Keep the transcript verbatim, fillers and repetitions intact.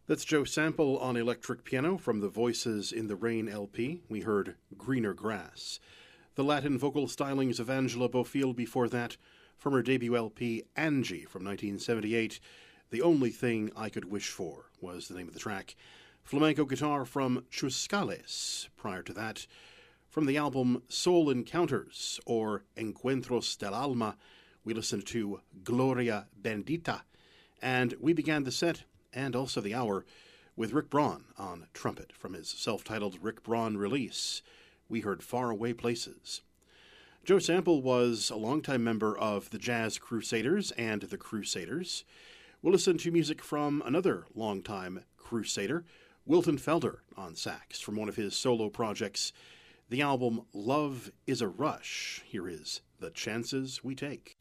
That's Joe Sample on electric piano from the Voices in the Rain L P. We heard Greener Grass. The Latin vocal stylings of Angela Bofill before that, from her debut L P Angie from nineteen seventy-eight. The Only Thing I Could Wish For was the name of the track. Flamenco guitar from Chuscales prior to that. From the album Soul Encounters, or Encuentros del Alma, we listened to Gloria Bendita. And we began the set, and also the hour, with Rick Braun on trumpet from his self-titled Rick Braun release. We heard Far Away Places. Joe Sample was a longtime member of the Jazz Crusaders and the Crusaders. We'll listen to music from another longtime Crusader, Wilton Felder on sax, from one of his solo projects, the album Love is a Rush. Here is The Chances We Take.